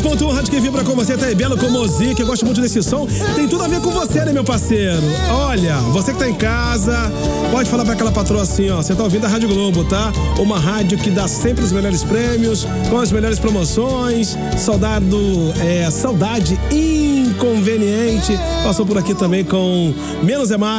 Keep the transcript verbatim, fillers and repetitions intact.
ponto um, Rádio que vibra com você, tá aí, Belo com Mozi, que eu gosto muito desse som. Tem tudo a ver com você, né, meu parceiro? Olha, você que tá em casa, pode falar pra aquela patroa assim, ó, você tá ouvindo a Rádio Globo, tá? Uma rádio que dá sempre os melhores prêmios, com as melhores promoções, saudade, é, saudade inconveniente, passou por aqui também com Menos é Mais.